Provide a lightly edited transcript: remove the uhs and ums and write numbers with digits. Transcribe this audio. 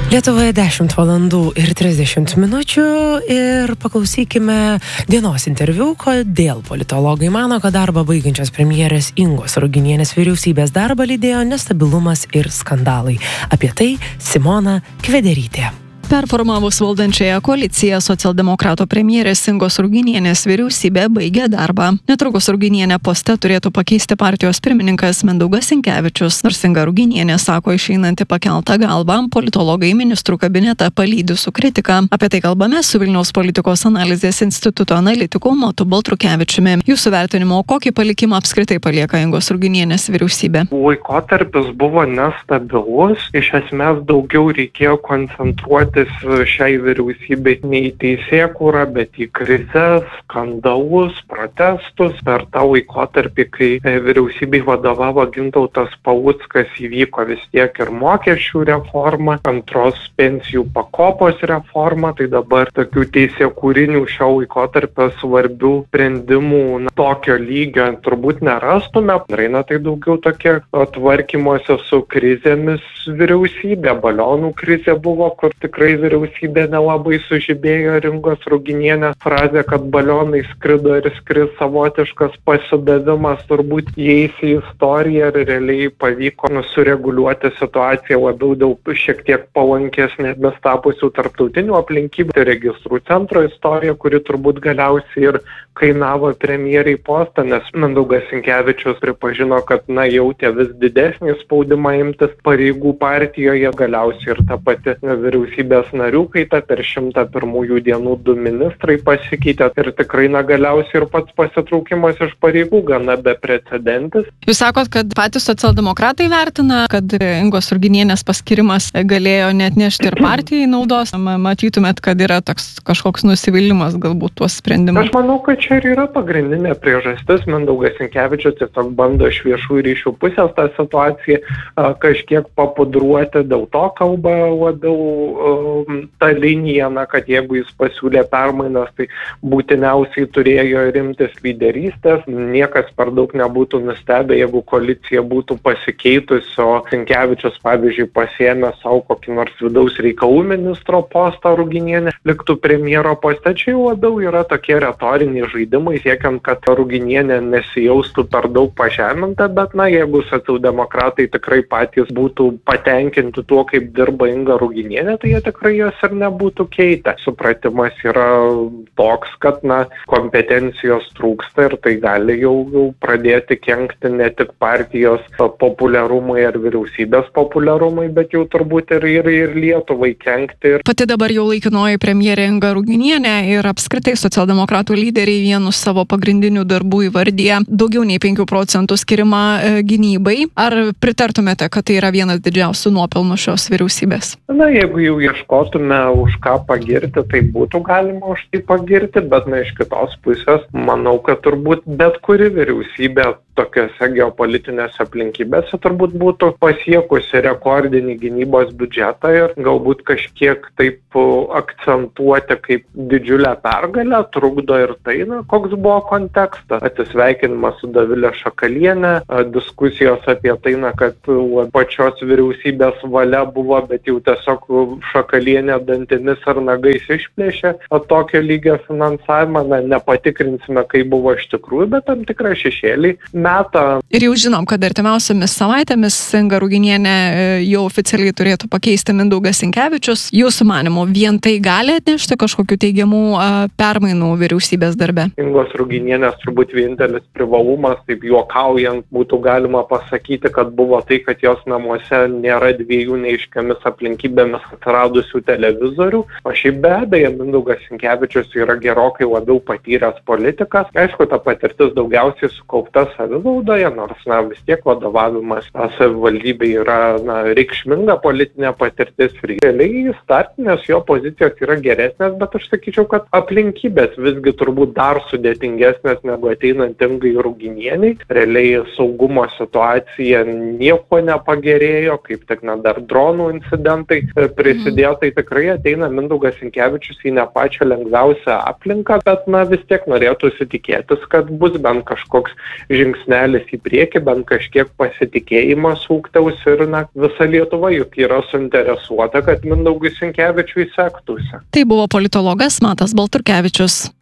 Lietuvoje 10 valandų ir 30 minučių ir paklausykime dienos interviu, kodėl politologai mano, kad darbą baigiančios premjerės Ingos Ruginienės vyriausybės darbą lydėjo nestabilumas ir skandalai. Apie tai Simona Kvederytė. Performavus valdančiąją koaliciją, socialdemokrato premjerės Ingos Ruginienės vyriausybė baigė darbą. Netrukus Ruginienę poste turėtų pakeisti partijos pirmininkas Mindaugas Sinkevičius. Nors Inga Ruginienė sako išeinanti pakeltą galvą, politologai ministrų kabinetą palydi su kritika. Apie tai kalbame su Vilniaus politikos analizės instituto analitiku Matu Baltrukevičiumi. Jūsų vertinimo, kokį palikimą apskritai palieka Ingos Ruginienės vyriausybė? Laikotarpis buvo nestabilus, iš esmės daugiau reikėjo koncentruoti šiai vyriausybei ne į teisėkūrą, bet į krizes, skandalus, protestus. Per tą laikotarpį, kai vyriausybei vadovavo Gintautas Paluckas, įvyko vis tiek ir mokesčių reforma, antros pensijų pakopos reforma, tai dabar tokių teisėkūrinių šio laikotarpio svarbių sprendimų tokio lygio turbūt nerastume. Reina tai daugiau tokie tvarkymuose su krizėmis vyriausybė. Balionų krizė buvo, kur tikrai vyriausybė nelabai sužibėjo. Ingos Ruginienės frazė, kad balionai skrido ir skris, savotiškas pasidavimas, turbūt įeis į istoriją ir realiai pavyko sureguliuoti situaciją labiau dėl šiek tiek palankesnėmis tapusių tarptautinių aplinkybių. Tai registrų centro istorija, kuri turbūt galiausiai ir kainavo premjeriai postą, nes Mindaugas Sinkevičius pripažino, kad jautė vis didesnį spaudimą imtis pareigų partijoje, galiausiai ir ta pati vyriausybės narių kaita, per 101 dienų 2 ministrai pasikeitė ir tikrai galiausiai ir pats pasitraukimas iš pareigų gana beprecedentis. Jūs sakot, kad patys socialdemokratai vertina, kad Ingos Ruginienės paskirimas galėjo neatnešti ir partijai naudos. Matytumėt, kad yra toks kažkoks nusivylimas galbūt tuos sprendimus? Aš manau, kad čia ir yra pagrindinė priežastis. Mindaugas Sinkevičius tiesiog bando iš viešųjų ryšių pusės tą situaciją kažkiek papudruoti, dėl to kalba labiau ta linija, kad jeigu jis pasiūlė permainas, tai būtiniausiai turėjo rimtis lyderystės. Niekas per daug nebūtų nustebę, jeigu koalicija būtų pasikeitusi, o Sinkevičius, pavyzdžiui, pasiėmė savo kokį nors vidaus reikalų ministro postą, Ruginienė liktų premjero poste. Čia jau labiau yra tokie retoriniai žaidimai, siekiant, kad Ruginienė nesijaustų per daug pažeminta, bet jeigu socialdemokratai tikrai patys būtų patenkinti tuo, kaip dirba Inga Ruginienė, tai jie tikrai jos ir nebūtų keitę. Supratimas yra toks, kad kompetencijos trūksta ir tai gali jau pradėti kenkti ne tik partijos populiarumai ar vyriausybės populiarumai, bet jau turbūt ir Lietuvai kenkti. Pati dabar jau laikinoji premjerė Inga Ruginienė ir apskritai socialdemokratų lyderiai vienu savo pagrindinių darbų įvardyje daugiau nei 5% skirimą gynybai. Ar pritartumėte, kad tai yra vienas didžiausių nuopelnų šios vyriausybės? Jeigu jau ieškotume už ką pagirti, tai būtų galima už tai pagirti, bet iš kitos pusės manau, kad turbūt bet kuri vyriausybė tokiose geopolitinėse aplinkybėse turbūt būtų pasiekusi rekordinį gynybos biudžetą ir galbūt kažkiek taip akcentuoti kaip didžiulę pergalę trukdo ir tai, koks buvo kontekstas. Atsisveikinimas su Dovilė Šakalienė, diskusijos apie tai, kad pačios vyriausybės valia buvo, bet jau tiesiog Šakalienė dantimis ar nagais išplėšė tokio lygio finansavimą. Nepatikrinsime, kaip buvo iš tikrųjų, bet tam tikrą šešėlį metą. Ir jau žinom, kad artimiausiamis savaitėmis Inga Ruginienė jau oficialiai turėtų pakeisti Mindaugas Sinkevičius. Jūsų manymu, vien tai gali atnešti kažkokių teigiamų permainų vyriausybės darbe? Ingos Ruginienės turbūt vienintelis privalumas, taip juokaujant, būtų galima pasakyti, kad buvo tai, kad jos namuose nėra dviejų neaiškiamis aplinkybėmis atsiradusių televizorių. O šiaip be abejo, Mindaugas Sinkevičius yra gerokai labiau patyręs politikas. Aišku, ta patirtis daugiausiai sukaupta savivaldoje, nors vis tiek vadovavimas savivaldybei yra reikšminga politinė patirtis ir realiai startinės jo pozicijos yra geresnės, bet aš sakyčiau, kad aplinkybės visgi turbūt dar sudėtingesnės negu ateinant Ingai Ruginienei. Realiai saugumo situacija nieko nepagerėjo, kaip tik dar dronų incidentai prisidėjo, tai tikrai ateina Mindaugas Sinkevičius į ne pačią lengviausią aplinką, bet vis tiek norėtųsi tikėtis, kad bus bent kažkoks žingsnis žingsnelis į priekį, bent kažkiek pasitikėjimas ūgtaus ir visa Lietuva juk yra suinteresuota, kad Mindaugui Sinkevičiui sektųsi. Tai buvo politologas Matas Baltrukevičius.